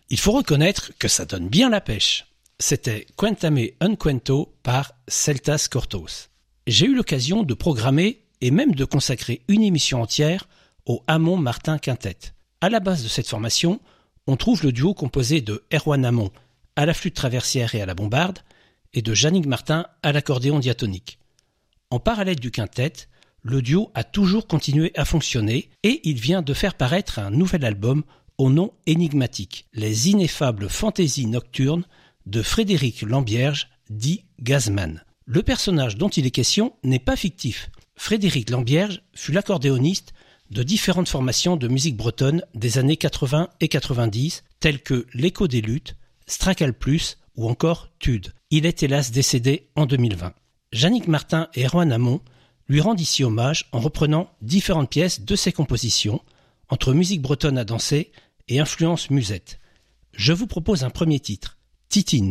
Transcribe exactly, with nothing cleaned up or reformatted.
Il faut reconnaître que ça donne bien la pêche. C'était Cuéntame un cuento par Celtas Cortos. J'ai eu l'occasion de programmer et même de consacrer une émission entière au Hamon Martin Quintet. À la base de cette formation, on trouve le duo composé de Erwan Hamon à la flûte traversière et à la bombarde et de Yannick Martin à l'accordéon diatonique. En parallèle du quintet, le duo a toujours continué à fonctionner et il vient de faire paraître un nouvel album au nom énigmatique, Les ineffables fantaisies nocturnes de Frédéric Lambierge, dit Gazman. Le personnage dont il est question n'est pas fictif. Frédéric Lambierge fut l'accordéoniste de différentes formations de musique bretonne des années quatre-vingts et quatre-vingt-dix, telles que L'Écho des Luttes, Stracal Plus ou encore Tude. Il est hélas décédé en deux mille vingt. Yannick Martin et Erwan Hamon lui rendent ici hommage en reprenant différentes pièces de ses compositions, entre musique bretonne à danser et influence musette. Je vous propose un premier titre, Titine.